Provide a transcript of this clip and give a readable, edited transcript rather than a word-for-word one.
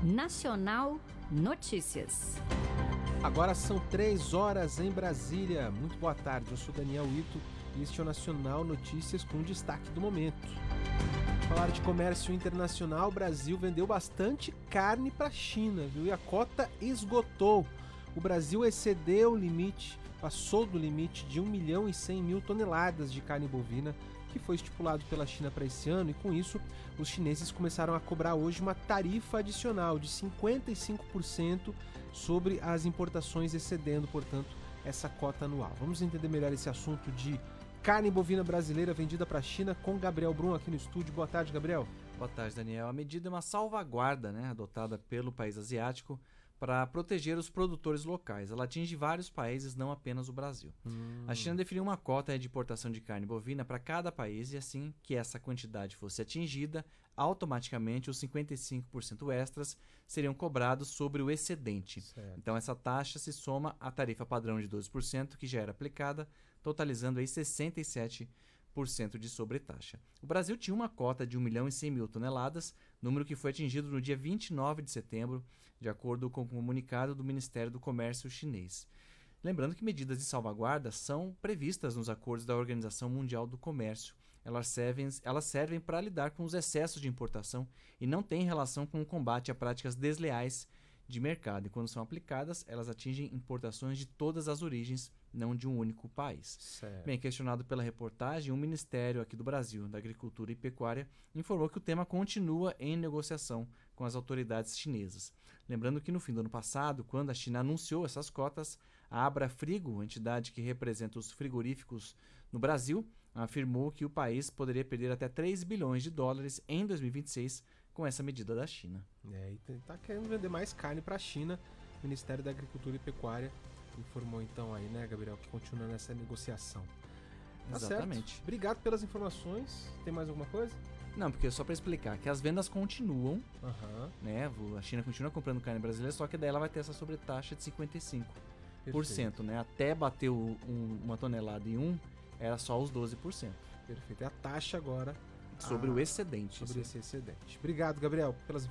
Nacional Notícias. Agora são 3 horas em Brasília. Muito boa tarde, eu sou Daniel Ito e este é o Nacional Notícias com destaque do momento. Falar de comércio internacional, o Brasil vendeu bastante carne para a China, viu? E a cota esgotou. O Brasil excedeu o limite, passou do limite de 1.100.000 toneladas de carne bovina que foi estipulado pela China para esse ano, e com isso os chineses começaram a cobrar hoje uma tarifa adicional de 55% sobre as importações, excedendo, portanto, essa cota anual. Vamos entender melhor esse assunto de carne bovina brasileira vendida para a China com Gabriel Brum aqui no estúdio. Boa tarde, Gabriel. Boa tarde, Daniel. A medida é uma salvaguarda, adotada pelo país asiático para proteger os produtores locais. Ela atinge vários países, não apenas o Brasil. A China definiu uma cota de importação de carne bovina para cada país e assim que essa quantidade fosse atingida, automaticamente os 55% extras seriam cobrados sobre o excedente. Certo. Então essa taxa se soma à tarifa padrão de 12% que já era aplicada, totalizando aí 67% de sobretaxa. O Brasil tinha uma cota de 1.100.000 toneladas, número que foi atingido no dia 29 de setembro, de acordo com o comunicado do Ministério do Comércio chinês. Lembrando que medidas de salvaguarda são previstas nos acordos da Organização Mundial do Comércio. Elas servem para lidar com os excessos de importação e não têm relação com o combate a práticas desleais de mercado. E quando são aplicadas, elas atingem importações de todas as origens, não de um único país. Certo. Bem, questionado pela reportagem, o Ministério aqui do Brasil, da Agricultura e Pecuária, informou que o tema continua em negociação com as autoridades chinesas. Lembrando que no fim do ano passado, quando a China anunciou essas cotas, a Abrafrigo, entidade que representa os frigoríficos no Brasil, afirmou que o país poderia perder até 3 bilhões de dólares em 2026 com essa medida da China. E tá querendo vender mais carne para a China. O Ministério da Agricultura e Pecuária informou então aí, Gabriel, que continua nessa negociação. Tá Exatamente. Certo. Obrigado pelas informações. Tem mais alguma coisa? Não, porque só para explicar que as vendas continuam, Uhum. A China continua comprando carne brasileira, só que daí ela vai ter essa sobretaxa de 55%, Até bater uma tonelada em era só os 12%. Perfeito. É a taxa agora Sobre o excedente. Sobre esse excedente. Obrigado, Gabriel, pelas informações.